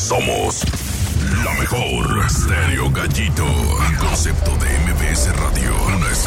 Somos la mejor. Stereo Gallito. Un concepto de MBS Radio. Una